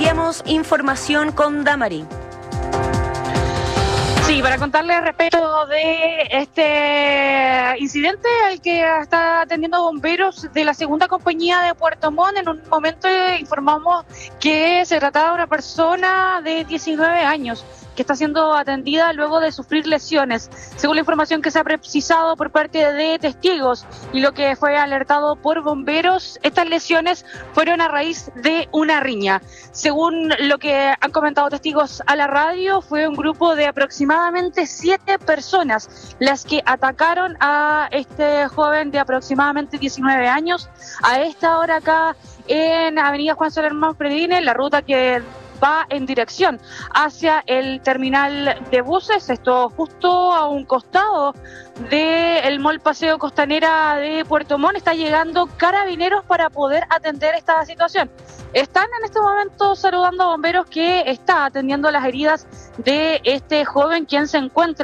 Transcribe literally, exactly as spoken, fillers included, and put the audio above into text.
Ampliamos información con Damari. Sí, para contarles respecto de este incidente al que está atendiendo bomberos de la segunda compañía de Puerto Montt. En un momento informamos que se trataba de una persona de diecinueve años que está siendo atendida luego de sufrir lesiones. Según la información que se ha precisado por parte de testigos y lo que fue alertado por bomberos, estas lesiones fueron a raíz de una riña. Según lo que han comentado testigos a la radio, fue un grupo de aproximadamente siete personas las que atacaron a este joven de aproximadamente diecinueve años a esta hora acá en Avenida Juan Solerman Predine, la ruta que va en dirección hacia el terminal de buses, esto justo a un costado del Mall Paseo Costanera de Puerto Montt. Está llegando carabineros para poder atender esta situación. Están en este momento saludando a bomberos que está atendiendo las heridas de este joven quien se encuentra